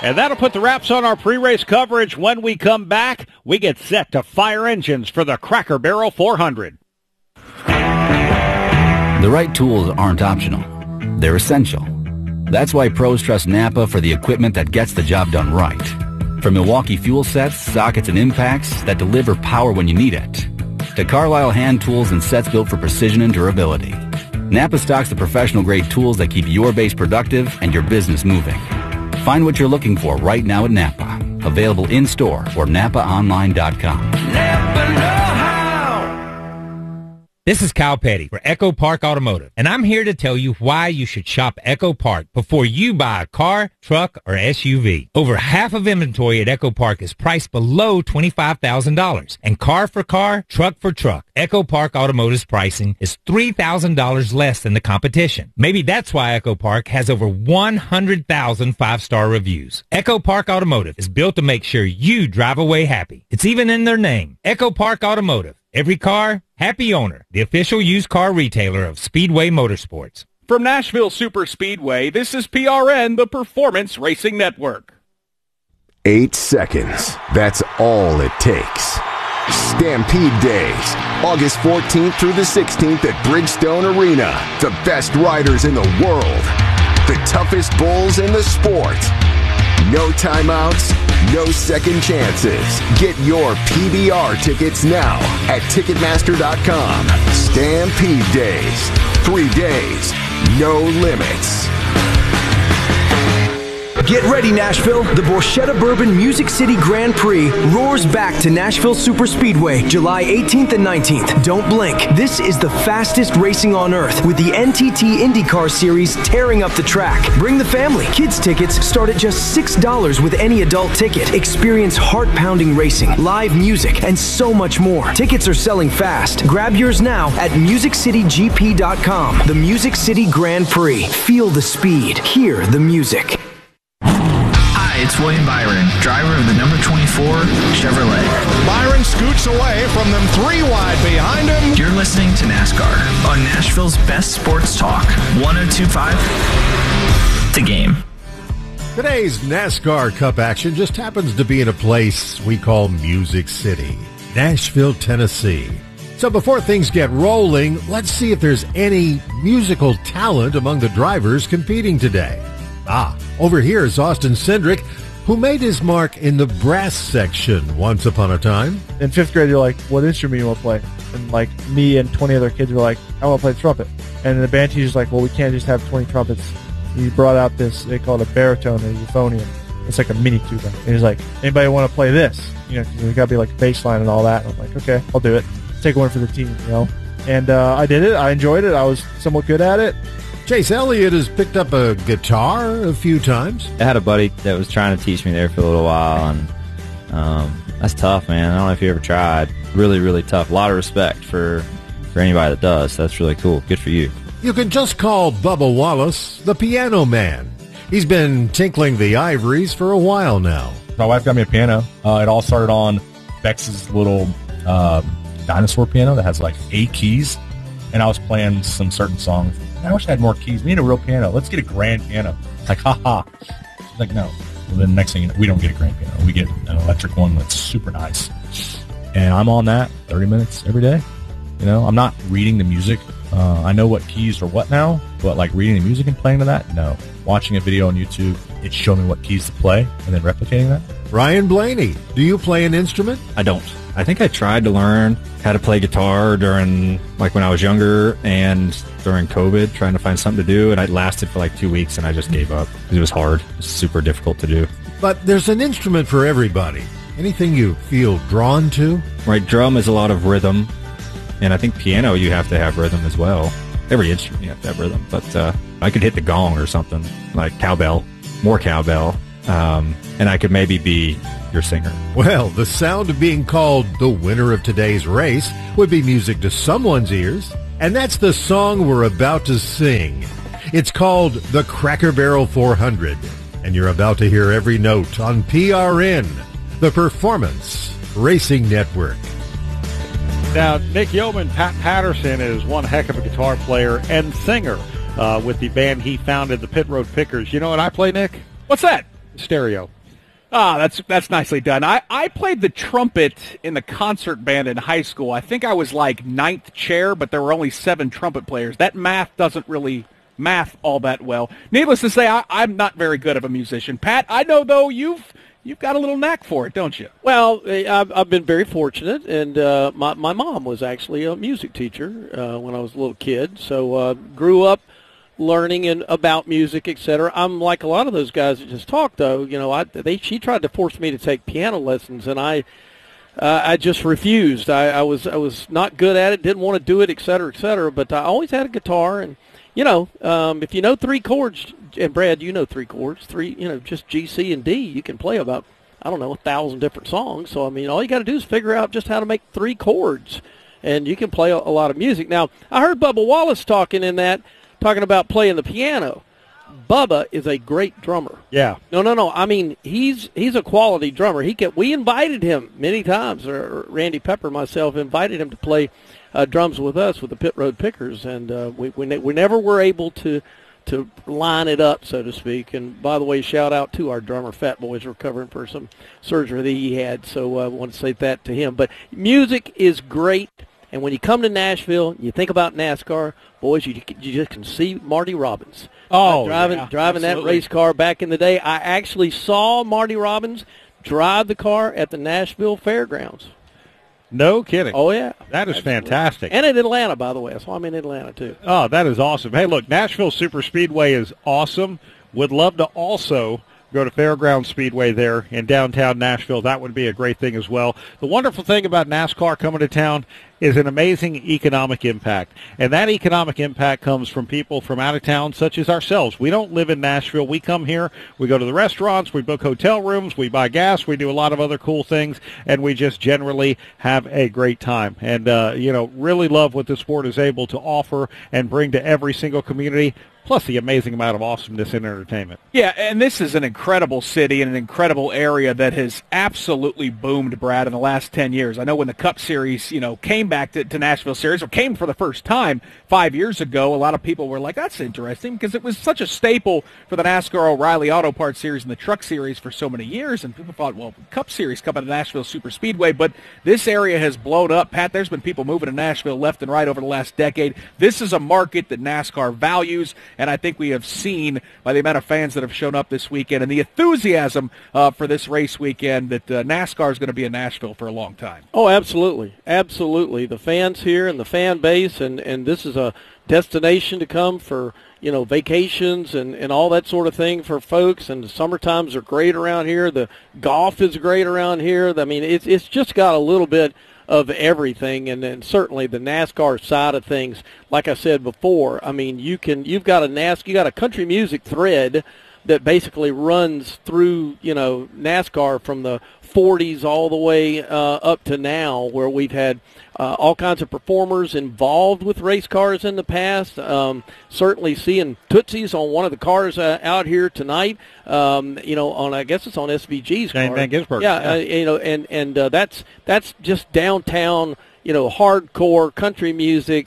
And that'll put the wraps on our pre-race coverage. When we come back, we get set to fire engines for the Cracker Barrel 400. The right tools aren't optional. They're essential. That's why pros trust Napa for the equipment that gets the job done right. From Milwaukee fuel sets, sockets, and impacts that deliver power when you need it, to Carlisle hand tools and sets built for precision and durability. Napa stocks the professional-grade tools that keep your base productive and your business moving. Find what you're looking for right now at Napa. Available in-store or NapaOnline.com. Napa know-how. This is Kyle Petty for Echo Park Automotive, and I'm here to tell you why you should shop Echo Park before you buy a car, truck, or SUV. Over half of inventory at Echo Park is priced below $25,000, and car for car, truck for truck, Echo Park Automotive's pricing is $3,000 less than the competition. Maybe that's why Echo Park has over 100,000 five-star reviews. Echo Park Automotive is built to make sure you drive away happy. It's even in their name, Echo Park Automotive. Every car, happy owner. The official used car retailer of Speedway Motorsports. From Nashville Super Speedway, this is PRN, the Performance Racing Network. 8 seconds. That's all it takes. Stampede Days, August 14th through the 16th at Bridgestone Arena. The best riders in the world. The toughest bulls in the sport. No timeouts, no second chances. Get your PBR tickets now at Ticketmaster.com. Stampede Days. 3 days, no limits. Get ready, Nashville. The Borchetta Bourbon Music City Grand Prix roars back to Nashville Super Speedway, July 18th and 19th. Don't blink. This is the fastest racing on earth with the NTT IndyCar Series tearing up the track. Bring the family. Kids tickets start at just $6 with any adult ticket. Experience heart-pounding racing, live music, and so much more. Tickets are selling fast. Grab yours now at MusicCityGP.com. The Music City Grand Prix. Feel the speed. Hear the music. It's William Byron, driver of the number 24 Chevrolet. Byron scoots away from them 3 wide behind him. You're listening to NASCAR on Nashville's best sports talk, 102.5 The Game. Today's NASCAR Cup action just happens to be in a place we call Music City, Nashville, Tennessee. So before things get rolling, let's see if there's any musical talent among the drivers competing today. Over here is Austin Cindric, who made his mark in the brass section once upon a time. In 5th grade, you're like, what instrument you want to play? And like me and 20 other kids were like, I want to play the trumpet. And the band teacher's like, well, we can't just have 20 trumpets. He brought out this, they call it a baritone or a euphonium. It's like a mini tuba. And he's like, anybody want to play this? You know, because we got to be like a bass line and all that. And I'm like, okay, I'll do it. Take one for the team, you know. And I did it. I enjoyed it. I was somewhat good at it. Chase Elliott has picked up a guitar a few times. I had a buddy that was trying to teach me there for a little while, and that's tough, man. I don't know if you ever tried. Really, really tough. A lot of respect for anybody that does. That's really cool. Good for you. You can just call Bubba Wallace the piano man. He's been tinkling the ivories for a while now. My wife got me a piano. It all started on Bex's little dinosaur piano that has like 8 keys, and I was playing some certain songs. I wish I had more keys. We need a real piano. Let's get a grand piano. Like, haha. She's like, no. Well, then next thing you know, we don't get a grand piano. We get an electric one that's super nice. And I'm on that 30 minutes every day. You know, I'm not reading the music. I know what keys are what now, but like reading the music and playing to that, no. Watching a video on YouTube, it showed me what keys to play and then replicating that. Ryan Blaney, do you play an instrument? I don't. I think I tried to learn how to play guitar during, like when I was younger and during COVID, trying to find something to do, and I lasted for like 2 weeks and I just gave up because it was hard. It was super difficult to do. But there's an instrument for everybody. Anything you feel drawn to? Right, drum is a lot of rhythm, and I think piano you have to have rhythm as well. Every instrument you have to have rhythm, but I could hit the gong or something, like cowbell, more cowbell, and I could maybe be your singer. Well, the sound of being called the winner of today's race would be music to someone's ears, and that's the song we're about to sing. It's called the Cracker Barrel 400, and you're about to hear every note on PRN, the Performance Racing Network. Now, Nick Yeoman, Pat Patterson is one heck of a guitar player and singer with the band he founded, the Pit Road Pickers. You know what I play, Nick? What's that? stereo. Ah, that's nicely done. I played the trumpet in the concert band in high school. I think I was like 9th chair, but there were only 7 trumpet players. That math doesn't really math all that well. Needless to say, I'm not very good of a musician. Pat, I know, though, you've got a little knack for it, don't you? Well, I've been very fortunate, and my mom was actually a music teacher when I was a little kid, so grew up learning about music, etc. I'm like a lot of those guys that just talk, though. You know, she tried to force me to take piano lessons, and I just refused. I was not good at it, didn't want to do it, etc. But I always had a guitar, and you know, if you know 3 chords, and Brad, you know 3 chords, just G, C, and D, you can play about 1,000 different songs. So I mean, all you got to do is figure out just how to make 3 chords, and you can play a lot of music. Now, I heard Bubba Wallace talking about playing the piano. Bubba is a great drummer. Yeah. No. I mean, he's a quality drummer. We invited him many times, or Randy Pepper, myself, invited him to play drums with us with the Pit Road Pickers, and we never were able to line it up, so to speak. And by the way, shout out to our drummer, Fat Boy's recovering for some surgery that he had, so I want to say that to him. But music is great. And when you come to Nashville, you think about NASCAR, boys, you just can see Marty Robbins. Driving that race car back in the day. I actually saw Marty Robbins drive the car at the Nashville Fairgrounds. No kidding. Oh, yeah. That is fantastic. And in Atlanta, by the way. So I'm in Atlanta, too. Oh, that is awesome. Hey, look, Nashville Super Speedway is awesome. Would love to also go to Fairground Speedway there in downtown Nashville. That would be a great thing as well. The wonderful thing about NASCAR coming to town is an amazing economic impact. And that economic impact comes from people from out of town, such as ourselves. We don't live in Nashville. We come here, we go to the restaurants, we book hotel rooms, we buy gas, we do a lot of other cool things, and we just generally have a great time. And, really love what the sport is able to offer and bring to every single community, plus the amazing amount of awesomeness in entertainment. Yeah, and this is an incredible city and an incredible area that has absolutely boomed, Brad, in the last 10 years. I know when the Cup Series, came back to Nashville Series, or came for the first time 5 years ago, a lot of people were like, that's interesting, because it was such a staple for the NASCAR O'Reilly Auto Parts Series and the Truck Series for so many years, and people thought, well, Cup Series coming to Nashville Super Speedway, but this area has blown up. Pat, there's been people moving to Nashville left and right over the last decade. This is a market that NASCAR values, and I think we have seen by the amount of fans that have shown up this weekend and the enthusiasm for this race weekend that NASCAR is going to be in Nashville for a long time. Oh, absolutely. Absolutely. The fans here and the fan base, and this is a destination to come for, vacations and all that sort of thing for folks. And the summer times are great around here. The golf is great around here. I mean, it's just got a little bit of everything, and then certainly the NASCAR side of things. Like I said before, I mean, you got a country music thread that basically runs through, NASCAR from the 40s all the way up to now, where we've had all kinds of performers involved with race cars in the past. Certainly seeing Tootsie's on one of the cars out here tonight. I guess it's on SVG's car. Van Gisbergen. Yeah. That's just downtown, hardcore country music,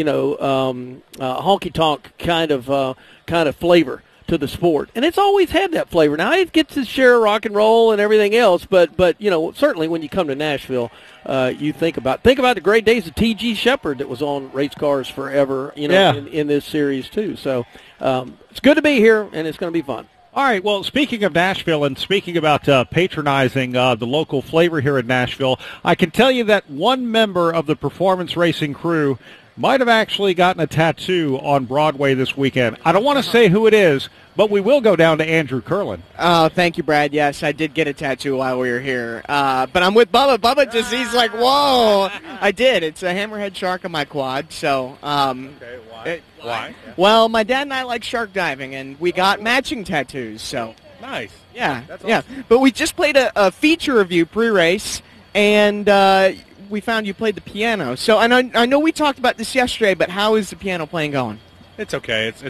honky tonk kind of flavor to the sport, and it's always had that flavor. Now it gets its share of rock and roll and everything else, but certainly when you come to Nashville, you think about the great days of T.G. Shepard that was on Race Cars Forever, in this series too. So it's good to be here, and it's going to be fun. All right, well, speaking of Nashville and speaking about patronizing the local flavor here in Nashville, I can tell you that one member of the performance racing crew might have actually gotten a tattoo on Broadway this weekend. I don't want to say who it is, but we will go down to Andrew Curlin. Oh, thank you, Brad. Yes, I did get a tattoo while we were here. But I'm with Bubba. Bubba he's like, whoa. I did. It's a hammerhead shark on my quad. So, okay, why? Why? Well, my dad and I like shark diving, and we got matching tattoos. So nice. Yeah. That's awesome. Yeah. But we just played a feature review pre-race, and we found you played the piano. So I know we talked about this yesterday, but how is the piano playing going? It's okay.